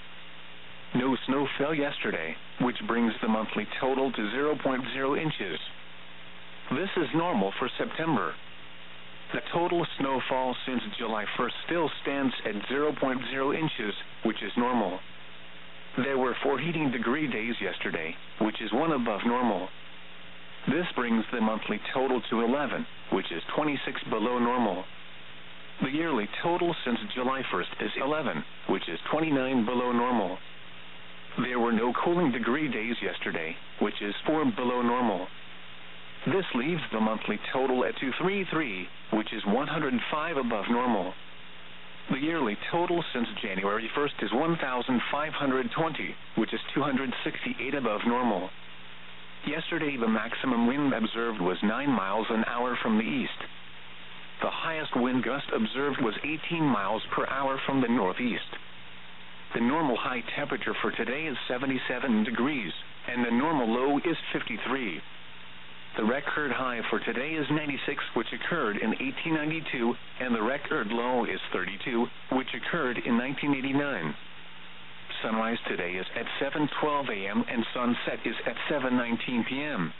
A: No snow fell yesterday, which brings the monthly total to zero point zero inches. This is normal for September. The total snowfall since July first still stands at zero point zero inches, which is normal. There were four heating degree days yesterday, which is one above normal. This brings the monthly total to eleven, which is twenty-six below normal. The yearly total since July first is eleven, which is twenty-nine below normal. There were no cooling degree days yesterday, which is four below normal. This leaves the monthly total at two hundred thirty-three, which is one hundred five above normal. The yearly total since January first is one thousand five hundred twenty, which is two hundred sixty-eight above normal. Yesterday the maximum wind observed was nine miles an hour from the east. The highest wind gust observed was eighteen miles per hour from the northeast. The normal high temperature for today is seventy-seven degrees, and the normal low is fifty-three. The record high for today is ninety-six, which occurred in eighteen ninety-two, and the record low is thirty-two, which occurred in nineteen eighty-nine. Sunrise today is at seven twelve a m and sunset is at seven nineteen p m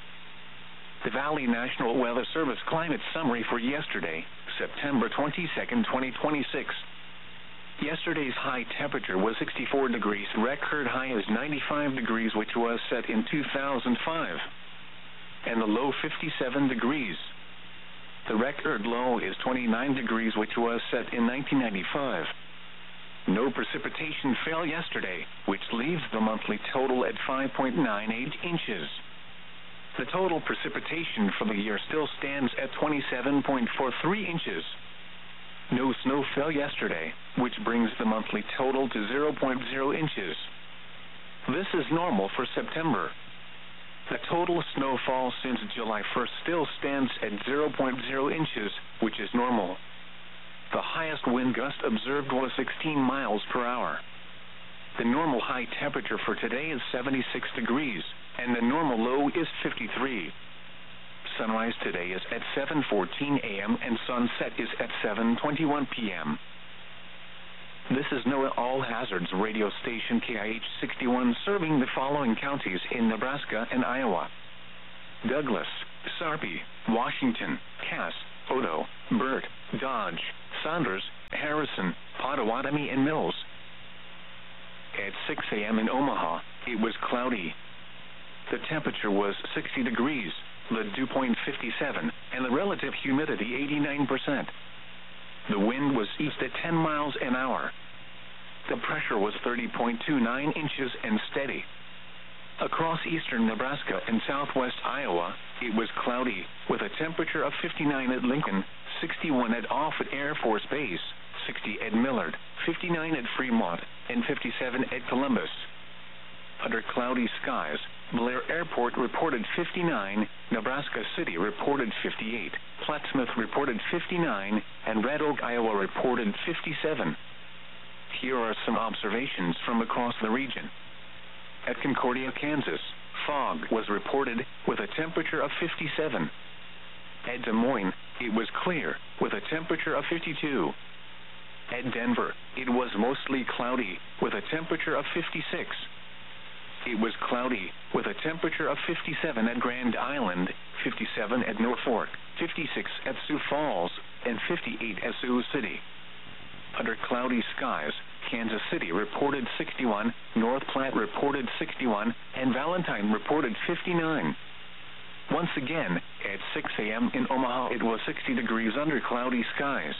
A: The Valley National Weather Service climate summary for yesterday, September twenty-second, twenty twenty-six. Yesterday's high temperature was sixty-four degrees. Record high is ninety-five degrees, which was set in two thousand five. And the low fifty-seven degrees. The record low is twenty-nine degrees, which was set in nineteen ninety-five. No precipitation fell yesterday, which leaves the monthly total at five point nine eight inches. The total precipitation for the year still stands at twenty-seven point four three inches. No snow fell yesterday, which brings the monthly total to zero point zero inches. This is normal for September. The total snowfall since July first still stands at zero point zero inches, which is normal. The highest wind gust observed was sixteen miles per hour. The normal high temperature for today is seventy-six degrees, and the normal low is fifty-three. Sunrise today is at seven fourteen a m and sunset is at seven twenty-one p m This is NOAA All Hazards radio station K I H sixty-one, serving the following counties in Nebraska and Iowa: Douglas, Sarpy, Washington, Cass, Odo, Burt, Dodge, Saunders, Harrison, Potawatomi, and Mills. At six a.m. in Omaha, it was cloudy. The temperature was sixty degrees, the dew point fifty-seven, and the relative humidity eighty-nine percent. The wind was east at ten miles an hour. The pressure was thirty point two nine inches and steady. Across eastern Nebraska and southwest Iowa, it was cloudy, with a temperature of fifty-nine at Lincoln, sixty-one at Offutt Air Force Base, sixty at Millard, fifty-nine at Fremont, and fifty-seven at Columbus. Under cloudy skies, Blair Airport reported fifty-nine, Nebraska City reported fifty-eight, Plattsmouth reported fifty-nine, and Red Oak, Iowa reported fifty-seven. Here are some observations from across the region. At Concordia, Kansas, fog was reported with a temperature of fifty-seven. At Des Moines, it was clear with a temperature of fifty-two. At Denver, it was mostly cloudy with a temperature of fifty-six. It was cloudy with a temperature of fifty-seven at Grand Island, fifty-seven at Norfolk, fifty-six at Sioux Falls, and fifty-eight at Sioux City. Under cloudy skies, Kansas City reported sixty-one, North Platte reported sixty-one, and Valentine reported fifty-nine. Once again, at six a.m. in Omaha, it was sixty degrees under cloudy skies.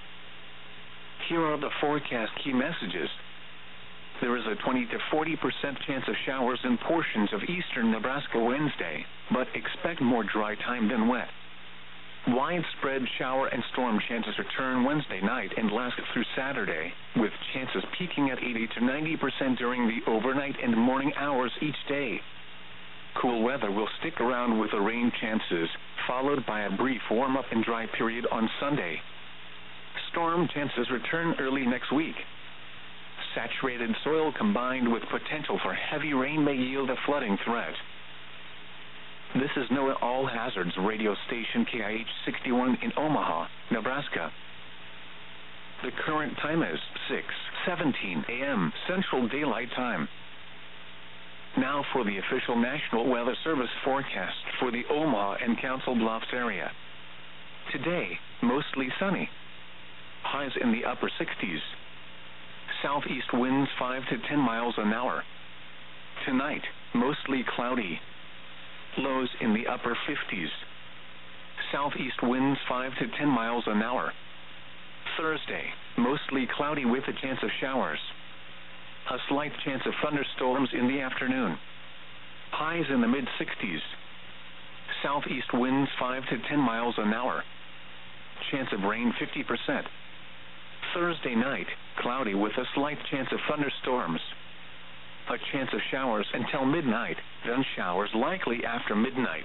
A: Here are the forecast key messages. There is a twenty to forty percent chance of showers in portions of eastern Nebraska Wednesday, but expect more dry time than wet. Widespread shower and storm chances return Wednesday night and last through Saturday, with chances peaking at eighty to ninety percent during the overnight and morning hours each day. Cool weather will stick around with the rain chances, followed by a brief warm-up and dry period on Sunday. Storm chances return early next week. Saturated soil combined with potential for heavy rain may yield a flooding threat. This is NOAA All Hazards radio station K I H sixty-one in Omaha, Nebraska. The current time is six seventeen a.m. Central Daylight Time. Now for the official National Weather Service forecast for the Omaha and Council Bluffs area. Today, mostly sunny. Highs in the upper sixties. Southeast winds five to ten miles an hour. Tonight, mostly cloudy. Lows in the upper fifties. Southeast winds five to ten miles an hour. Thursday, mostly cloudy with a chance of showers. A slight chance of thunderstorms in the afternoon. Highs in the mid sixties. Southeast winds five to ten miles an hour. Chance of rain fifty percent. Thursday night, cloudy with a slight chance of thunderstorms. A chance of showers until midnight, then showers likely after midnight.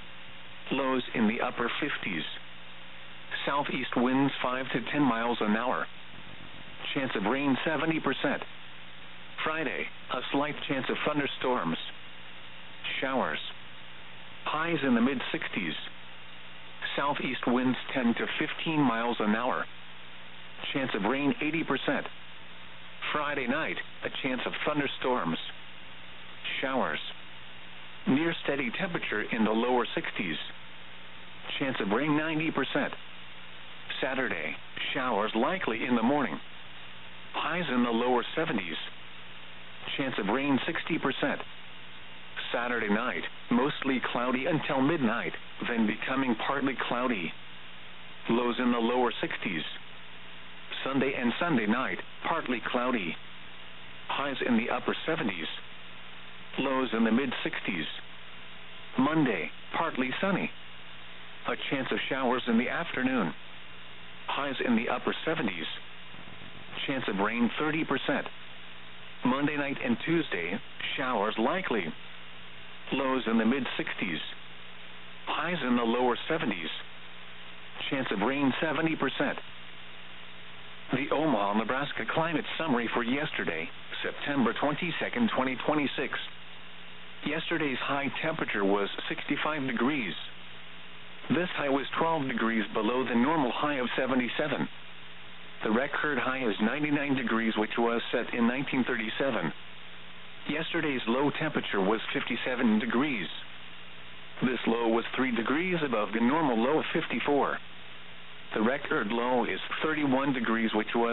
A: Lows in the upper fifties. Southeast winds five to ten miles an hour. Chance of rain seventy percent. Friday, a slight chance of thunderstorms. Showers. Highs in the mid sixties. Southeast winds ten to fifteen miles an hour. Chance of rain eighty percent. Friday night, a chance of thunderstorms. Showers. Near steady temperature in the lower sixties. Chance of rain ninety percent. Saturday, showers likely in the morning. Highs in the lower seventies. Chance of rain sixty percent. Saturday night, mostly cloudy until midnight, then becoming partly cloudy. Lows in the lower sixties. Sunday and Sunday night, partly cloudy. Highs in the upper seventies. Lows in the mid sixties. Monday, partly sunny. A chance of showers in the afternoon. Highs in the upper seventies. Chance of rain thirty percent. Monday night and Tuesday, showers likely. Lows in the mid sixties. Highs in the lower seventies. Chance of rain seventy percent. The Omaha, Nebraska climate summary for yesterday, September twenty-second, twenty twenty-six. Yesterday's high temperature was sixty-five degrees. This high was twelve degrees below the normal high of seventy-seven. The record high is ninety-nine degrees, which was set in nineteen thirty-seven. Yesterday's low temperature was fifty-seven degrees. This low was three degrees above the normal low of fifty-four. The record low is thirty-one degrees, which was